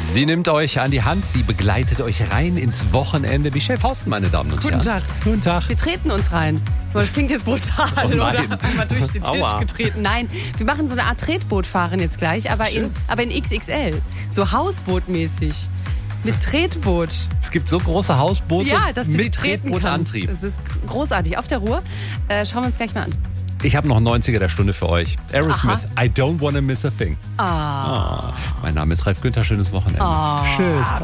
Sie nimmt euch an die Hand, sie begleitet euch rein ins Wochenende. Michelle Fausten, meine Damen und Herren. Guten Tag. Guten Tag. Wir treten uns rein. Das klingt jetzt brutal, Oh oder? nein. Einmal durch den Tisch Aua. getreten. Nein, wir machen so eine Art Tretbootfahren jetzt gleich, aber in XXL. So Hausbootmäßig. Mit Tretboot. Es gibt so große Hausboote Ja, dass du die mit treten kannst. Tretbootantrieb. Das ist großartig. Auf der Ruhr. Schauen wir uns gleich mal an. Ich habe noch einen 90er der Stunde für euch. Aerosmith, I don't wanna miss a thing. Mein Name ist Ralf Günther, schönes Wochenende. Tschüss.